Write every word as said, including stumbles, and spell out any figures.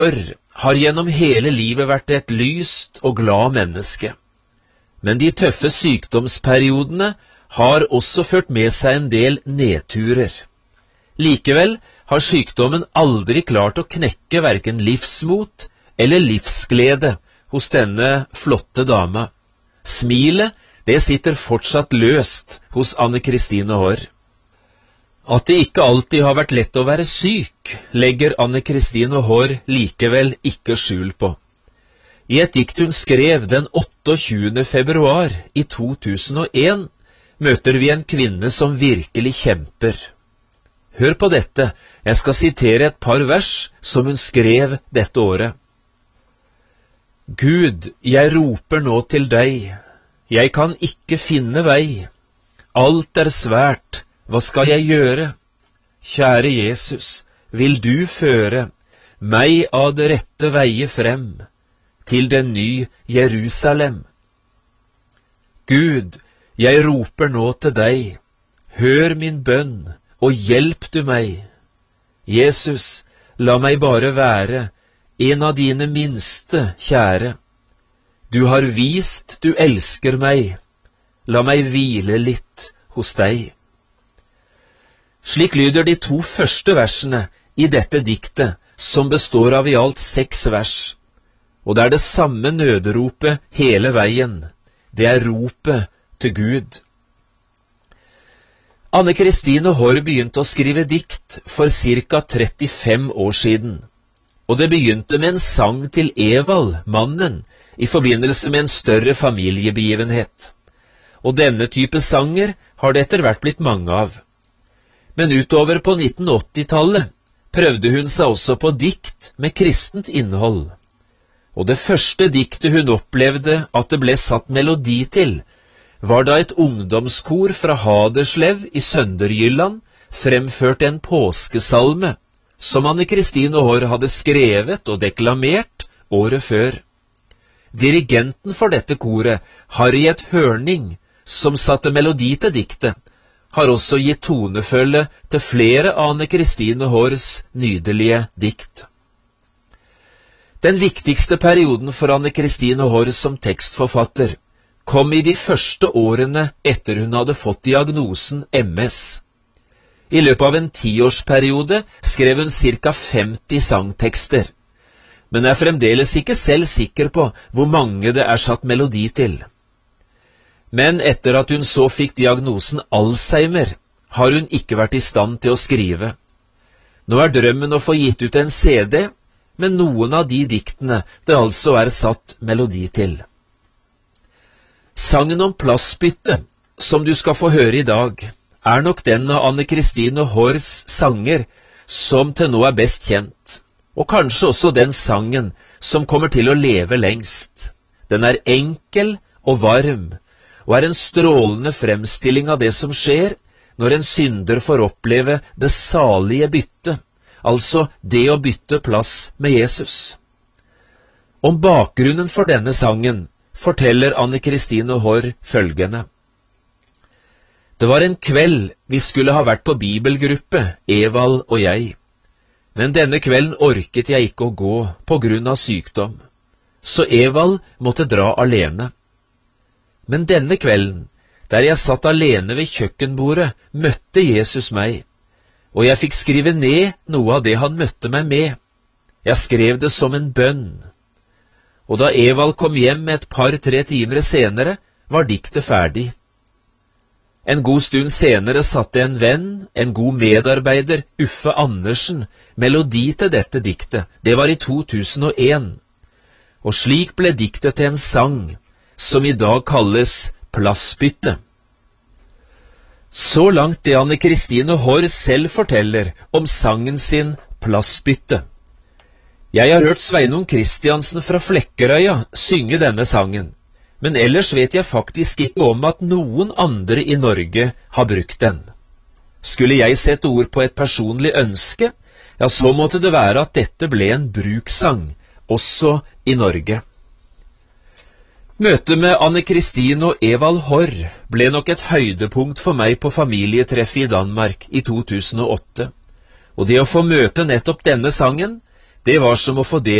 Haar har gjennom hele livet vært et lyst og glad menneske. Men de tøffe sykdomsperiodene har også ført med seg en del nedturer. Likevel har sykdommen aldri klart å knekke hverken livsmot eller livsglede hos denne flotte dama. Smilet, det sitter fortsatt løst hos Anne-Kristine Haar. At det ikke alltid har vært lett å være syk, legger Anne-Kristine Haar likevel ikke skjul på. I et dikt hun skrev den otteogtjuende februar i to tusen og en, møter vi en kvinne som virkelig kjemper. Hør på dette, jeg skal sitere et par vers som hun skrev dette året. Gud, jeg roper nå til deg, jeg kan ikke finne vei. Alt er svært, hva skal jeg gjøre? Kjære Jesus, vil du føre meg av det rette veie frem, til den ny Jerusalem? Gud, jeg roper nå til deg, hør min bønn, og hjelp du meg. Jesus, la meg bare være en av dine minste, kjære. Du har vist du elsker meg, la meg hvile litt hos deg. Slik lyder de to første versene i dette diktet, som består av i alt seks vers. Og det er det samme nødropet hele veien. Det er ropet til Gud. Anne-Kristine Haar begynte å skrive dikt for ca trettifem år siden, og det begynte med en sang til Evald, mannen, i forbindelse med en større familiebegivenhet. Og denne type sanger har det etter hvert blitt mange av. Men utover på nitten åtti-tallet prøvde hun seg også på dikt med kristent innhold. Og det første diktet hun opplevde at det ble satt melodi til, var da et ungdomskor fra Haderslev i Sønderjylland fremførte en påskesalme, som Anne-Kristine Haar hadde skrevet og deklamert året før. Dirigenten for dette koret, Harriet Hørning, som satte melodi til diktet, har også gitt tonefølge til flere av Anne-Kristine Haars nydelige dikt. Den viktigste perioden for Anne-Kristine Haar som tekstforfatter kom i de første årene etter hun hadde fått diagnosen M S. I løpet av en tiårsperiode skrev hun ca femti sangtekster, men er fremdeles ikke selv sikker på hvor mange det er satt melodi til. Men etter at hun så fikk diagnosen Alzheimer, har hun ikke vært i stand til å skrive. Nå er drømmen å få gitt ut en C D, med noen av de diktene det altså er satt melodi til. Sangen om plassbytte, som du skal få høre i dag, er nok den av Anne-Kristine Haars sanger som til nå er best kjent, og kanskje også den sangen som kommer til å leve lengst. Den er enkel og varm, og er en strålende fremstilling av det som skjer når en synder får oppleve det salige bytte, altså det å bytte plass med Jesus. Om bakgrunnen for denne sangen forteller Anne-Kristine Haar følgende. Det var en kveld vi skulle ha vært på bibelgruppe, Evald og jeg. Men denne kvelden orket jeg ikke å gå på grunn av sykdom, så Evald måtte dra alene. Men denne kvelden, der jeg satt alene ved kjøkkenbordet, møtte Jesus meg, og jeg fikk skrive ned noe av det han møtte meg med. Jeg skrev det som en bønn. Og da Evald kom hjem et par-tre timer senere, var diktet ferdig. En god stund senere satte en venn, en god medarbeider, Uffe Andersen, melodi til dette diktet. Det var i to tusen og en. Og slik ble diktet til en sang, som i dag kalles Plassbytte. Så langt det Anne-Kristine Haar selv forteller om sangen sin Plassbytte. Jeg har hørt Sveinung Kristiansen fra Flekkerøya synge denne sangen, men ellers vet jeg faktisk ikke om at noen andre i Norge har brukt den. Skulle jeg sette ord på et personlig ønske, ja, så måtte det være at dette ble en brukssang, også i Norge. Møtet med Anne-Kristine og Evald Haar ble nok et høydepunkt for meg på familietreffet i Danmark i to tusen og åtte, og det å få møte nettopp denne sangen, Det var som å få del